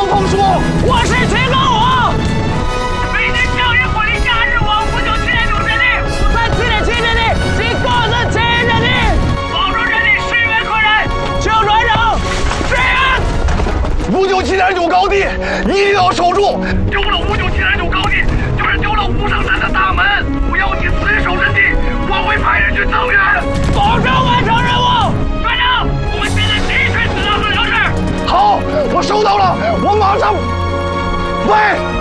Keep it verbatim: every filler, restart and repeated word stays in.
王峰说：“ 我是秦高武， 北京教育火力加日我五九七点九阵地， 五三七点七阵地，及各自前沿阵地， 保住阵地，水源可忍。 请船长支援。 五九七点九高地一定要守住。 丢了五九七点九高地，就是丢了五圣山的大门。不要你死守阵地，我会派人去增援， 保证完成任务。 船长，我们现在必须知道这条事。 好，我收到了，我马上。喂。